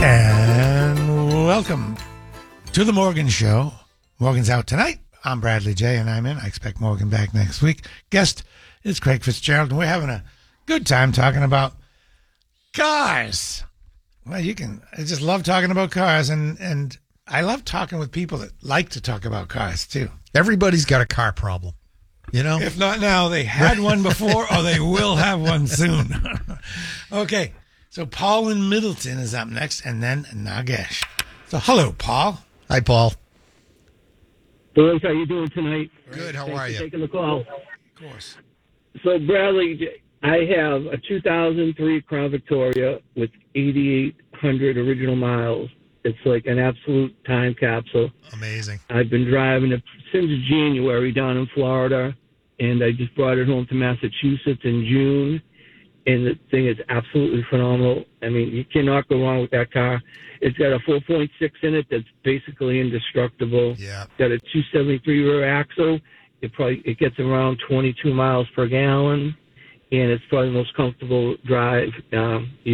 And welcome to the Morgan Show. Morgan's out tonight. I'm Bradley J, and I'm in. I expect Morgan back next week. Guest is Craig Fitzgerald, and we're having a good time talking about cars. Well, I just love talking about cars, and I love talking with people that like to talk about cars, too. Everybody's got a car problem, you know? If not now, they had one before, or they will have one soon. Okay. So Paul in Middleton is up next, and then Nagesh. So hello, Paul. Hi, Paul. Boys, how you doing tonight? Good. How Thanks are for you? taking the call. Of course. So, Bradley, I have a 2003 Crown Victoria with 8,800 original miles. It's like an absolute time capsule. Amazing. I've been driving it since January down in Florida, and I just brought it home to Massachusetts in June. And the thing is absolutely phenomenal. I mean, you cannot go wrong with that car. It's got a 4.6 in it that's basically indestructible. Yeah. Got a 273 rear axle. It gets around 22 miles per gallon, and it's probably the most comfortable drive